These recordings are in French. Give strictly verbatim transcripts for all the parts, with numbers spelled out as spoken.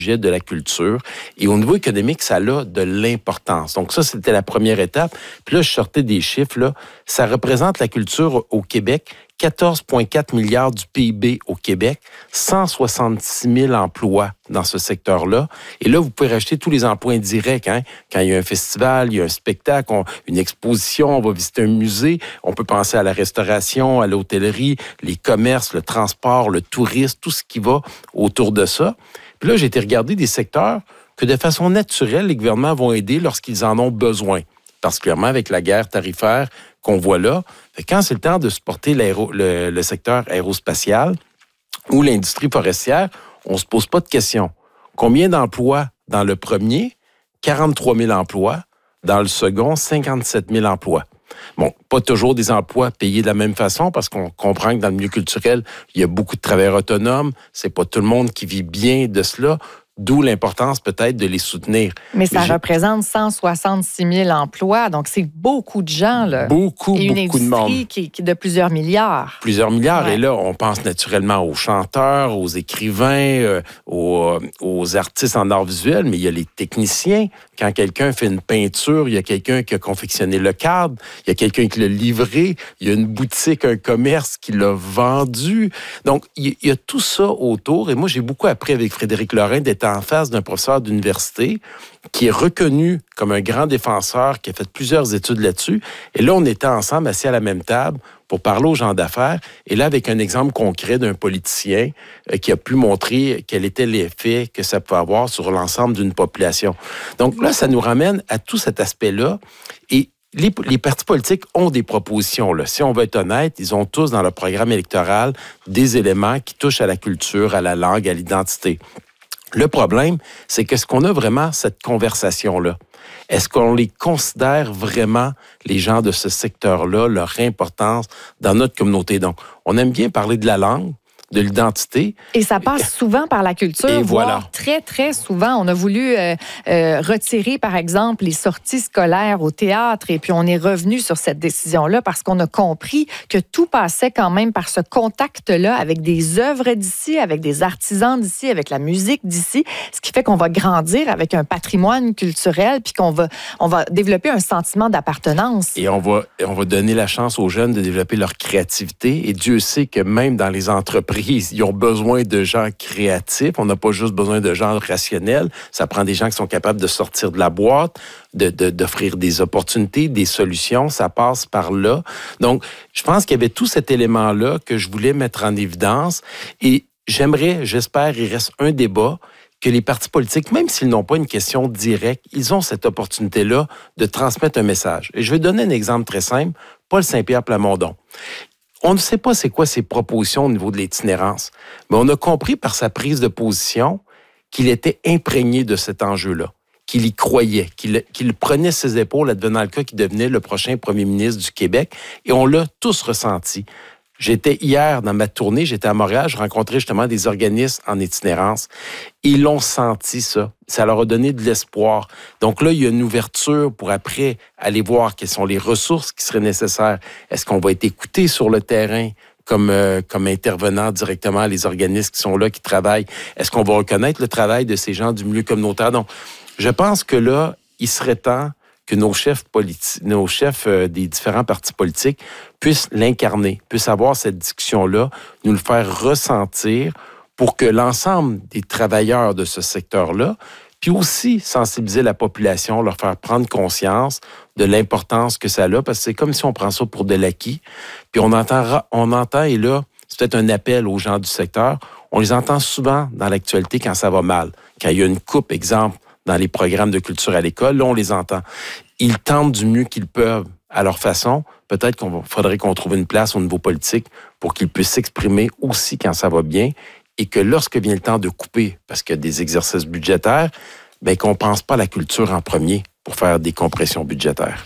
de la culture. Et au niveau économique, ça a de l'importance. Donc ça, c'était la première étape. Puis là, je sortais des chiffres. Là. Ça représente la culture au Québec, quatorze virgule quatre milliards du P I B au Québec, cent soixante-six mille emplois dans ce secteur-là. Et là, vous pouvez rajouter tous les emplois indirects. Hein? Quand il y a un festival, il y a un spectacle, on, une exposition, on va visiter un musée, on peut penser à la restauration, à l'hôtellerie, les commerces, le transport, le tourisme, tout ce qui va autour de ça. Puis là, j'ai été regarder des secteurs que de façon naturelle, les gouvernements vont aider lorsqu'ils en ont besoin, particulièrement avec la guerre tarifaire qu'on voit là. Fait quand c'est le temps de supporter le, le secteur aérospatial ou l'industrie forestière, on ne se pose pas de questions. Combien d'emplois dans le premier? quarante-trois mille emplois. Dans le second, cinquante-sept mille emplois. Bon, pas toujours des emplois payés de la même façon parce qu'on comprend que dans le milieu culturel, il y a beaucoup de travailleurs autonomes. C'est pas tout le monde qui vit bien de cela. D'où l'importance peut-être de les soutenir. Mais ça Je... représente cent soixante-six mille emplois, donc c'est beaucoup de gens, là. Beaucoup, Et une beaucoup de monde. industrie qui, qui est de plusieurs milliards. Plusieurs milliards. Ouais. Et là, on pense naturellement aux chanteurs, aux écrivains, euh, aux, aux artistes en art visuel, mais il y a les techniciens. Quand quelqu'un fait une peinture, il y a quelqu'un qui a confectionné le cadre, il y a quelqu'un qui l'a livré, il y a une boutique, un commerce qui l'a vendu. Donc, il y a tout ça autour. Et moi, j'ai beaucoup appris avec Frédéric Lorrain d'être en face d'un professeur d'université qui est reconnu comme un grand défenseur, qui a fait plusieurs études là-dessus. Et là, on était ensemble, assis à la même table, pour parler aux gens d'affaires. Et là, avec un exemple concret d'un politicien euh, qui a pu montrer quel était l'effet que ça pouvait avoir sur l'ensemble d'une population. Donc là, ça nous ramène à tout cet aspect-là. Et les, les partis politiques ont des propositions. Là. Si on veut être honnête, ils ont tous dans leur programme électoral des éléments qui touchent à la culture, à la langue, à l'identité. Le problème, c'est qu'est-ce qu'on a vraiment cette conversation-là? Est-ce qu'on les considère vraiment, les gens de ce secteur-là, leur importance dans notre communauté? Donc, on aime bien parler de la langue, de l'identité. Et ça passe souvent par la culture, et voire voilà. très, très souvent. On a voulu euh, euh, retirer, par exemple, les sorties scolaires au théâtre et puis on est revenu sur cette décision-là parce qu'on a compris que tout passait quand même par ce contact-là avec des œuvres d'ici, avec des artisans d'ici, avec la musique d'ici, ce qui fait qu'on va grandir avec un patrimoine culturel puis qu'on va, on va développer un sentiment d'appartenance. Et on va, on va donner la chance aux jeunes de développer leur créativité. Et Dieu sait que même dans les entreprises, ils ont besoin de gens créatifs. On n'a pas juste besoin de gens rationnels. Ça prend des gens qui sont capables de sortir de la boîte, de, de, d'offrir des opportunités, des solutions. Ça passe par là. Donc, je pense qu'il y avait tout cet élément-là que je voulais mettre en évidence. Et j'aimerais, j'espère, il reste un débat que les partis politiques, même s'ils n'ont pas une question directe, ils ont cette opportunité-là de transmettre un message. Et je vais donner un exemple très simple. Paul Saint-Pierre Plamondon. On ne sait pas c'est quoi ses propositions au niveau de l'itinérance, mais on a compris par sa prise de position qu'il était imprégné de cet enjeu-là, qu'il y croyait, qu'il, qu'il prenait ses épaules advenant le cas qu'il devenait le prochain premier ministre du Québec, et on l'a tous ressenti. J'étais hier dans ma tournée, j'étais à Montréal, je rencontrais justement des organismes en itinérance. Ils l'ont senti, ça. Ça leur a donné de l'espoir. Donc là, il y a une ouverture pour après aller voir quelles sont les ressources qui seraient nécessaires. Est-ce qu'on va être écouté sur le terrain comme, euh, comme intervenant directement, les organismes qui sont là, qui travaillent? Est-ce qu'on va reconnaître le travail de ces gens du milieu communautaire? Donc, je pense que là, il serait temps que nos chefs politiques, nos chefs euh, des différents partis politiques puissent l'incarner, puissent avoir cette discussion-là, nous le faire ressentir pour que l'ensemble des travailleurs de ce secteur-là, puis aussi sensibiliser la population, leur faire prendre conscience de l'importance que ça a, parce que c'est comme si on prend ça pour de l'acquis, puis on entend, on entend, et là, c'est peut-être un appel aux gens du secteur, on les entend souvent dans l'actualité quand ça va mal, quand il y a une coupe, exemple, dans les programmes de culture à l'école, là, on les entend. Ils tentent du mieux qu'ils peuvent à leur façon. Peut-être qu'il faudrait qu'on trouve une place au niveau politique pour qu'ils puissent s'exprimer aussi quand ça va bien et que lorsque vient le temps de couper, parce qu'il y a des exercices budgétaires, bien, qu'on ne pense pas à la culture en premier pour faire des compressions budgétaires.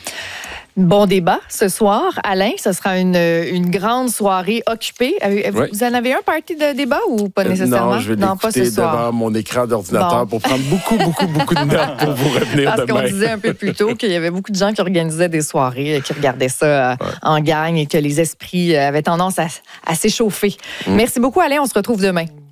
Bon débat ce soir. Alain, ce sera une, une grande soirée occupée. Vous oui. en avez un party de débat ou pas nécessairement? Non, je vais non, l'écouter devant mon écran d'ordinateur bon. pour prendre beaucoup, beaucoup, beaucoup de notes pour vous revenir Parce demain. Parce qu'on disait un peu plus tôt qu'il y avait beaucoup de gens qui organisaient des soirées, qui regardaient ça ouais. en gang et que les esprits avaient tendance à, à s'échauffer. Mm. Merci beaucoup, Alain. On se retrouve demain.